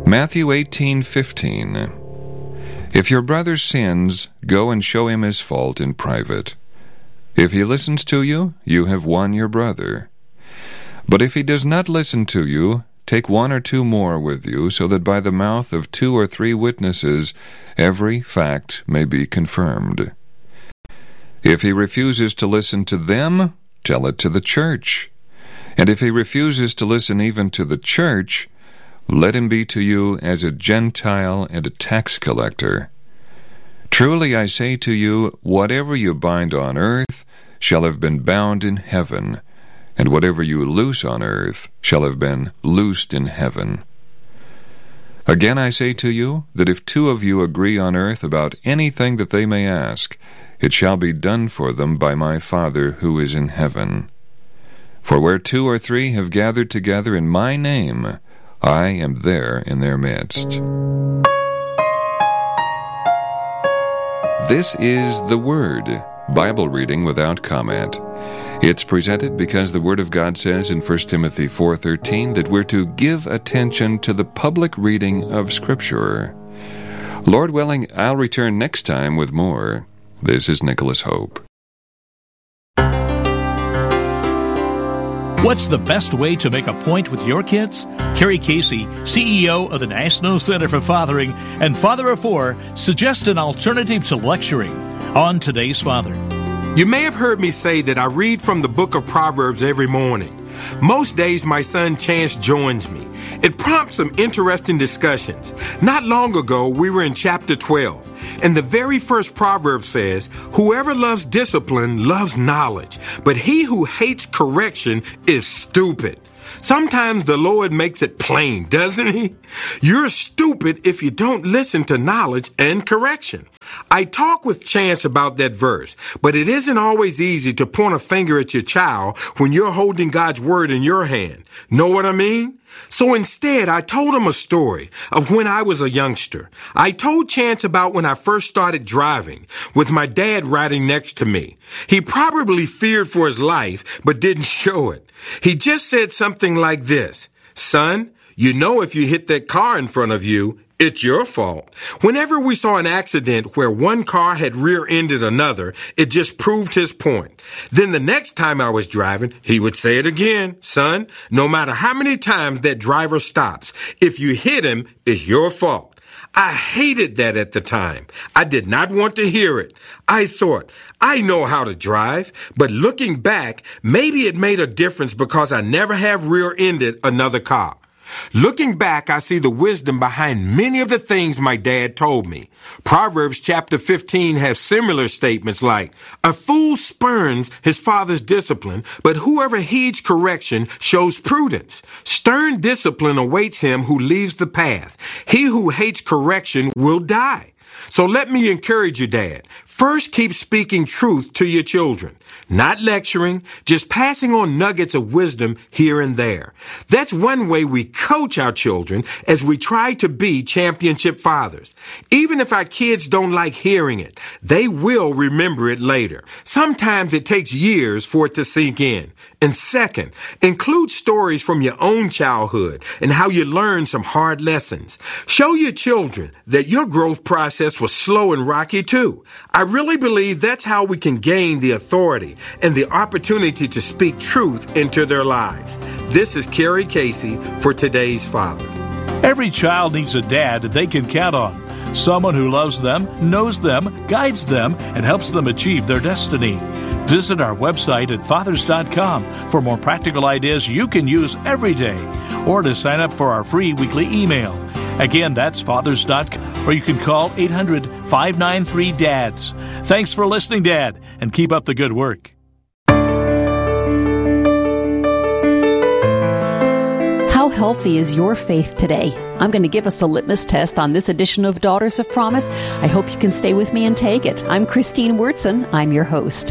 Matthew 18:15. If your brother sins, go and show him his fault in private. If he listens to you, you have won your brother. But if he does not listen to you, take one or two more with you, so that by the mouth of 2 or 3 witnesses every fact may be confirmed. If he refuses to listen to them, tell it to the church. And if he refuses to listen even to the church, let him be to you as a Gentile and a tax collector. Truly I say to you, whatever you bind on earth shall have been bound in heaven, and whatever you loose on earth shall have been loosed in heaven. Again I say to you, that if 2 of you agree on earth about anything that they may ask, it shall be done for them by my Father who is in heaven. For where 2 or 3 have gathered together in my name, I am there in their midst. This is The Word, Bible reading without comment. It's presented because the Word of God says in 1 Timothy 4:13 that we're to give attention to the public reading of Scripture. Lord willing, I'll return next time with more. This is Nicholas Hope. What's the best way to make a point with your kids? Kerry Casey, CEO of the National Center for Fathering and Father of 4, suggests an alternative to lecturing on Today's Father. You may have heard me say that I read from the book of Proverbs every morning. Most days my son Chance joins me. It prompts some interesting discussions. Not long ago, we were in chapter 12, and the very first proverb says, "Whoever loves discipline loves knowledge, but he who hates correction is stupid." Sometimes the Lord makes it plain, doesn't he? You're stupid if you don't listen to knowledge and correction. I talk with Chance about that verse, but it isn't always easy to point a finger at your child when you're holding God's word in your hand. Know what I mean? So instead, I told him a story of when I was a youngster. I told Chance about when I first started driving, with my dad riding next to me. He probably feared for his life, but didn't show it. He just said something like this: "Son, you know if you hit that car in front of you, it's your fault." Whenever we saw an accident where one car had rear-ended another, it just proved his point. Then the next time I was driving, he would say it again: "Son, no matter how many times that driver stops, if you hit him, it's your fault." I hated that at the time. I did not want to hear it. I thought, I know how to drive, but looking back, maybe it made a difference because I never have rear-ended another car. Looking back, I see the wisdom behind many of the things my dad told me. Proverbs chapter 15 has similar statements like, "A fool spurns his father's discipline, but whoever heeds correction shows prudence. Stern discipline awaits him who leaves the path. He who hates correction will die." So let me encourage you, Dad. First, keep speaking truth to your children. Not lecturing, just passing on nuggets of wisdom here and there. That's one way we coach our children as we try to be championship fathers. Even if our kids don't like hearing it, they will remember it later. Sometimes it takes years for it to sink in. And second, include stories from your own childhood and how you learned some hard lessons. Show your children that your growth process was slow and rocky too. I really believe that's how we can gain the authority and the opportunity to speak truth into their lives. This is Kerry Casey for Today's Father. Every child needs a dad that they can count on. Someone who loves them, knows them, guides them, and helps them achieve their destiny. Visit our website at fathers.com for more practical ideas you can use every day, or to sign up for our free weekly email. Again, that's fathers.com, or you can call 800-593-DADS. Thanks for listening, Dad, and keep up the good work. How healthy is your faith today? I'm going to give us a litmus test on this edition of Daughters of Promise. I hope you can stay with me and take it. I'm Christine Wurtson. I'm your host.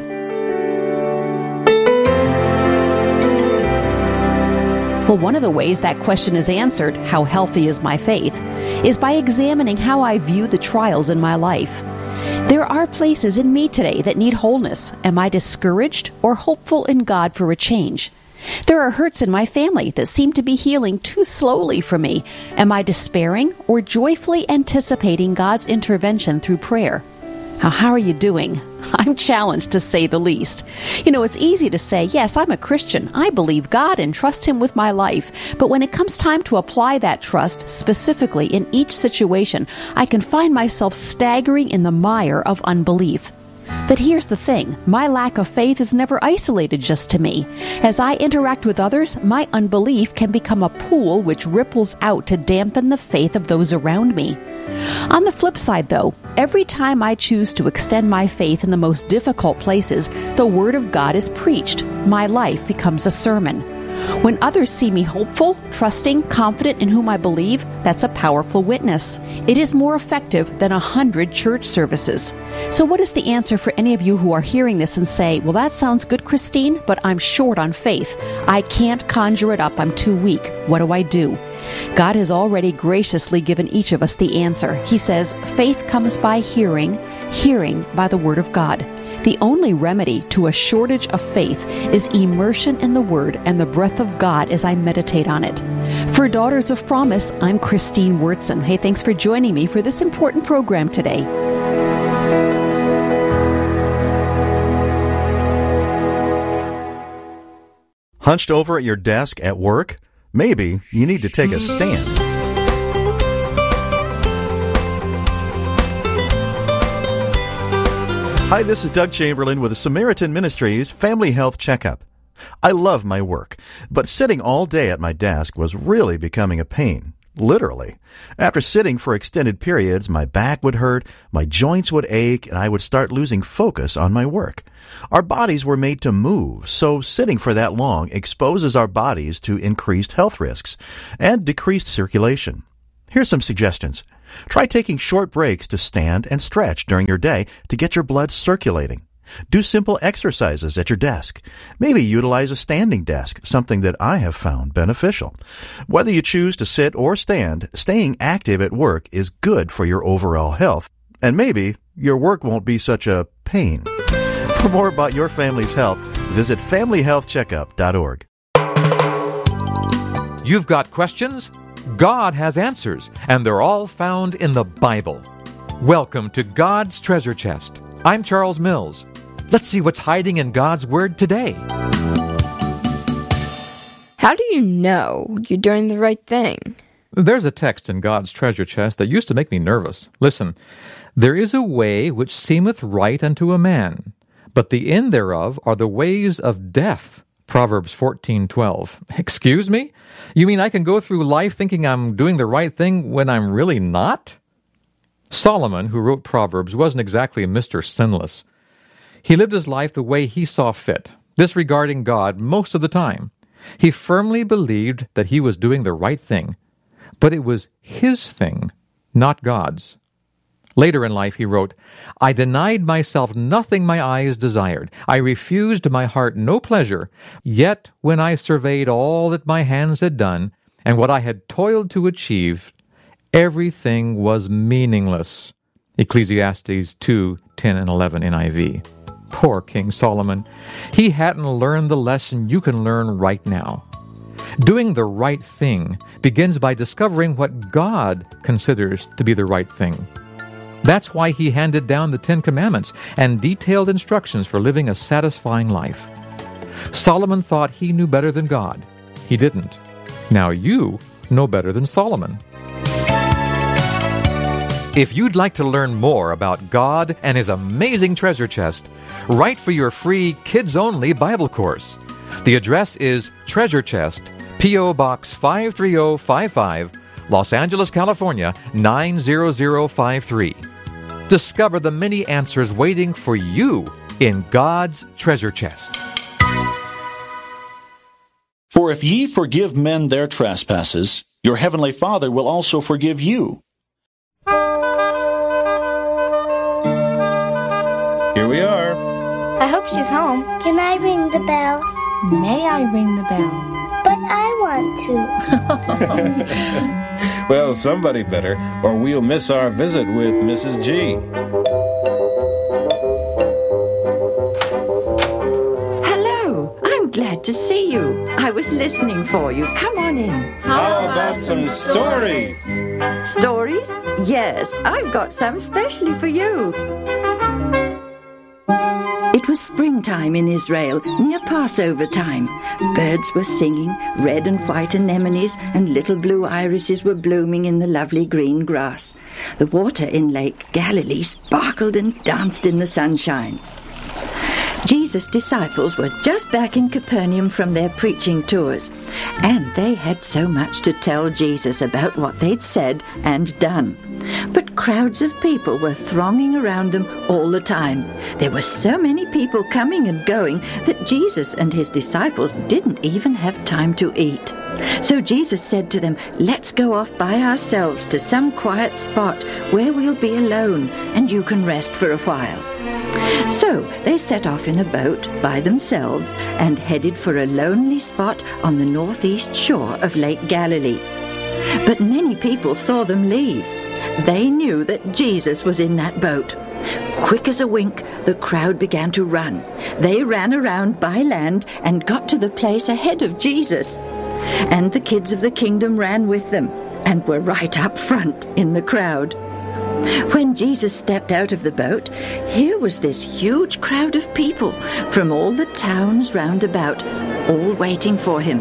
Well, one of the ways that question is answered, how healthy is my faith, is by examining how I view the trials in my life. There are places in me today that need wholeness. Am I discouraged or hopeful in God for a change? There are hurts in my family that seem to be healing too slowly for me. Am I despairing or joyfully anticipating God's intervention through prayer? Now, how are you doing? I'm challenged, to say the least. It's easy to say, yes, I'm a Christian. I believe God and trust Him with my life. But when it comes time to apply that trust specifically in each situation, I can find myself staggering in the mire of unbelief. But here's the thing. My lack of faith is never isolated just to me. As I interact with others, my unbelief can become a pool which ripples out to dampen the faith of those around me. On the flip side, though, every time I choose to extend my faith in the most difficult places, the Word of God is preached. My life becomes a sermon. When others see me hopeful, trusting, confident in whom I believe, that's a powerful witness. It is more effective than 100 church services. So what is the answer for any of you who are hearing this and say, well, that sounds good, Christine, but I'm short on faith. I can't conjure it up. I'm too weak. What do I do? God has already graciously given each of us the answer. He says, faith comes by hearing, hearing by the Word of God. The only remedy to a shortage of faith is immersion in the Word and the breath of God as I meditate on it. For Daughters of Promise, I'm Christine Wurtson. Hey, thanks for joining me for this important program today. Hunched over at your desk at work? Maybe you need to take a stand. Hi, this is Doug Chamberlain with the Samaritan Ministries Family Health Checkup. I love my work, but sitting all day at my desk was really becoming a pain. Literally. After sitting for extended periods, my back would hurt, my joints would ache, and I would start losing focus on my work. Our bodies were made to move, so sitting for that long exposes our bodies to increased health risks and decreased circulation. Here's some suggestions. Try taking short breaks to stand and stretch during your day to get your blood circulating. Do simple exercises at your desk. Maybe utilize a standing desk, something that I have found beneficial. Whether you choose to sit or stand, staying active at work is good for your overall health, and maybe your work won't be such a pain. For more about your family's health, visit FamilyHealthCheckup.org. You've got questions? God has answers, and they're all found in the Bible. Welcome to God's Treasure Chest. I'm Charles Mills. Let's see what's hiding in God's Word today. How do you know you're doing the right thing? There's a text in God's Treasure Chest that used to make me nervous. Listen, there is a way which seemeth right unto a man, but the end thereof are the ways of death. Proverbs 14:12. Excuse me? You mean I can go through life thinking I'm doing the right thing when I'm really not? Solomon, who wrote Proverbs, wasn't exactly Mr. Sinless. He lived his life the way he saw fit, disregarding God most of the time. He firmly believed that he was doing the right thing, but it was his thing, not God's. Later in life he wrote, I denied myself nothing my eyes desired. I refused my heart no pleasure. Yet when I surveyed all that my hands had done, and what I had toiled to achieve, everything was meaningless. Ecclesiastes 2:10 and 11 NIV. Poor King Solomon. He hadn't learned the lesson you can learn right now. Doing the right thing begins by discovering what God considers to be the right thing. That's why he handed down the 10 Commandments and detailed instructions for living a satisfying life. Solomon thought he knew better than God. He didn't. Now you know better than Solomon. If you'd like to learn more about God and His amazing treasure chest, write for your free kids-only Bible course. The address is Treasure Chest, P.O. Box 53055, Los Angeles, California, 90053. Discover the many answers waiting for you in God's treasure chest. For if ye forgive men their trespasses, your heavenly Father will also forgive you. Here we are. I hope she's home. Can I ring the bell? May I ring the bell? But I want to. Well, somebody better, or we'll miss our visit with Mrs. G. Hello. I'm glad to see you. I was listening for you. Come on in. How about some stories? Stories? Yes, I've got some specially for you. It was springtime in Israel, near Passover time. Birds were singing, red and white anemones and little blue irises were blooming in the lovely green grass. The water in Lake Galilee sparkled and danced in the sunshine. Jesus' disciples were just back in Capernaum from their preaching tours, and they had so much to tell Jesus about what they'd said and done. But crowds of people were thronging around them all the time. There were so many people coming and going that Jesus and his disciples didn't even have time to eat. So Jesus said to them, "Let's go off by ourselves to some quiet spot where we'll be alone and you can rest for a while." So they set off in a boat by themselves and headed for a lonely spot on the northeast shore of Lake Galilee. But many people saw them leave. They knew that Jesus was in that boat. Quick as a wink, the crowd began to run. They ran around by land and got to the place ahead of Jesus. And the kids of the kingdom ran with them and were right up front in the crowd. When Jesus stepped out of the boat, here was this huge crowd of people from all the towns round about, all waiting for him.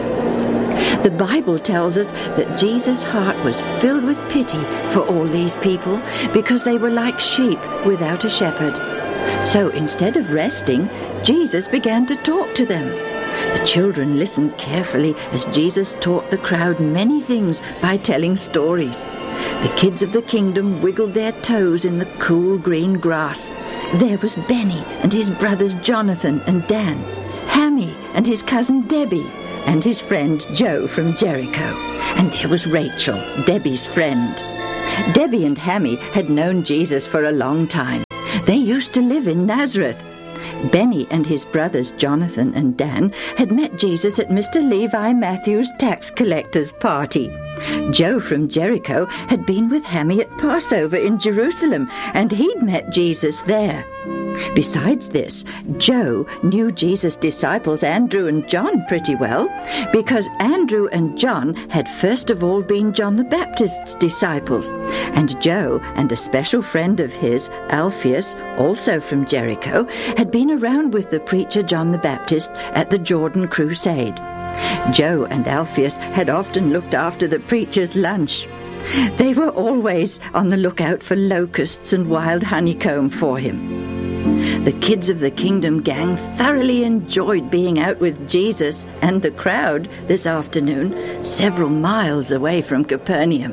The Bible tells us that Jesus' heart was filled with pity for all these people because they were like sheep without a shepherd. So instead of resting, Jesus began to talk to them. The children listened carefully as Jesus taught the crowd many things by telling stories. The kids of the kingdom wiggled their toes in the cool green grass. There was Benny and his brothers Jonathan and Dan, Hammy and his cousin Debbie, and his friend Joe from Jericho. And there was Rachel, Debbie's friend. Debbie and Hammy had known Jesus for a long time. They used to live in Nazareth. Benny and his brothers Jonathan and Dan had met Jesus at Mr. Levi Matthews' tax collector's party. Joe from Jericho had been with Hammy at Passover in Jerusalem, and he'd met Jesus there. Besides this, Joe knew Jesus' disciples Andrew and John pretty well, because Andrew and John had first of all been John the Baptist's disciples, and Joe and a special friend of his, Alphaeus, also from Jericho, had been around with the preacher John the Baptist at the Jordan Crusade. Joe and Alphaeus had often looked after the preacher's lunch. They were always on the lookout for locusts and wild honeycomb for him. The kids of the Kingdom gang thoroughly enjoyed being out with Jesus and the crowd this afternoon, several miles away from Capernaum.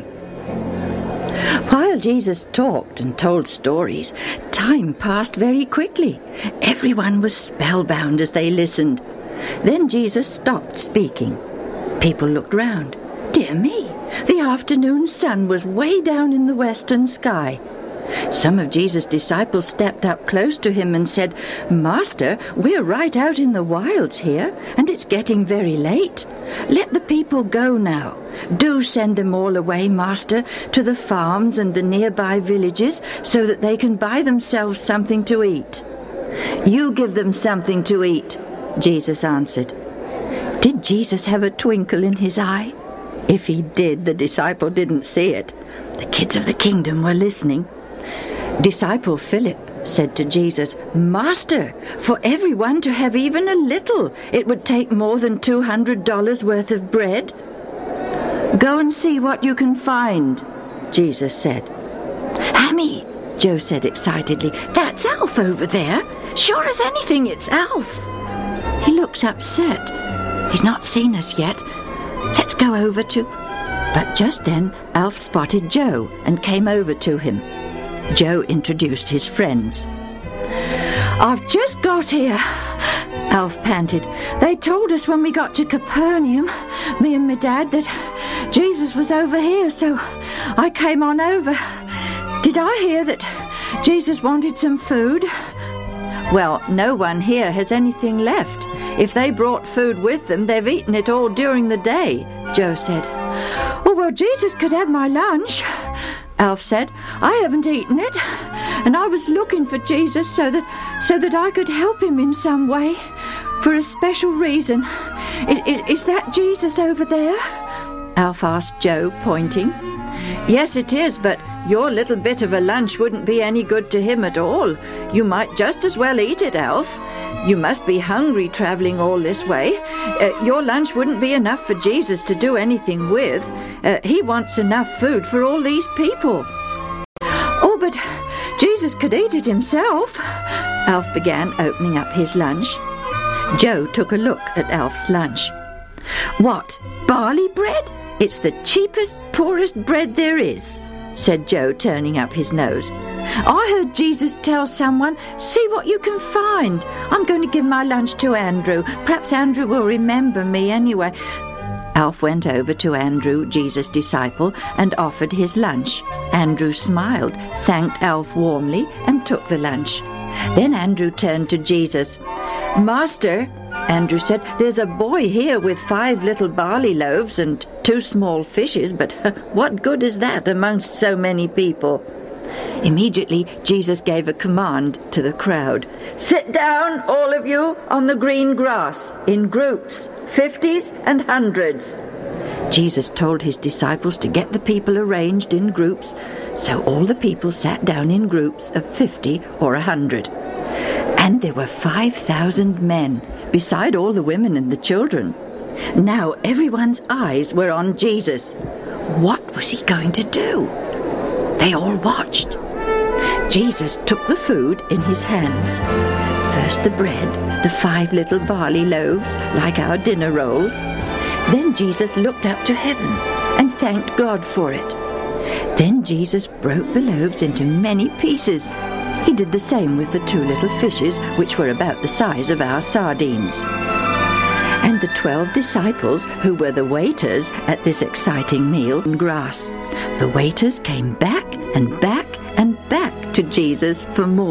While Jesus talked and told stories, time passed very quickly. Everyone was spellbound as they listened. Then Jesus stopped speaking. People looked round. Dear me, the afternoon sun was way down in the western sky. Some of Jesus' disciples stepped up close to him and said, "Master, we're right out in the wilds here, and it's getting very late. Let the people go now. Do send them all away, Master, to the farms and the nearby villages so that they can buy themselves something to eat." "You give them something to eat," Jesus answered. Did Jesus have a twinkle in his eye? If he did, the disciple didn't see it. The kids of the kingdom were listening. Disciple Philip said to Jesus, "Master, for everyone to have even a little, it would take more than $200 worth of bread." "Go and see what you can find," Jesus said. "Hammy," Joe said excitedly, "that's Alf over there. Sure as anything it's Alf." He looks upset. He's not seen us yet. Let's go over to... But just then Alf spotted Joe and came over to him. Joe introduced his friends. "I've just got here," Alf panted. "They told us when we got to Capernaum, me and my dad, that Jesus was over here, so I came on over. Did I hear that Jesus wanted some food?" "Well, no one here has anything left. If they brought food with them, they've eaten it all during the day," Joe said. "Oh, well, Jesus could have my lunch," Alf said. "I haven't eaten it, and I was looking for Jesus so that I could help him in some way. for a special reason. Is that Jesus over there? Alf asked Joe, pointing. Yes, it is, but your little bit of a lunch wouldn't be any good to him at all. You might just as well eat it, Alf. You must be hungry travelling all this way. Your lunch wouldn't be enough for Jesus to do anything with. He wants enough food for all these people. Oh, but Jesus could eat it himself. Alf began opening up his lunch. Joe took a look at Alf's lunch. What, barley bread? It's the cheapest, poorest bread there is, said Joe, turning up his nose. I heard Jesus tell someone, see what you can find. I'm going to give my lunch to Andrew. Perhaps Andrew will remember me anyway. Alf went over to Andrew, Jesus' disciple, and offered his lunch. Andrew smiled, thanked Alf warmly, and took the lunch. Then Andrew turned to Jesus. Master, Andrew said, there's a boy here with 5 little barley loaves and 2 small fishes, but what good is that amongst so many people? Immediately, Jesus gave a command to the crowd. Sit down, all of you, on the green grass, in groups, 50s and 100s. Jesus told his disciples to get the people arranged in groups, so all the people sat down in groups of 50 or 100. And there were 5,000 men, beside all the women and the children. Now everyone's eyes were on Jesus. What was he going to do? They all watched. Jesus took the food in his hands. First the bread, the 5 little barley loaves, like our dinner rolls. Then Jesus looked up to heaven and thanked God for it. Then Jesus broke the loaves into many pieces. He did the same with the 2 little fishes, which were about the size of our sardines. And the 12 disciples, who were the waiters at this exciting meal in grass. The waiters came back and back and back to Jesus for more.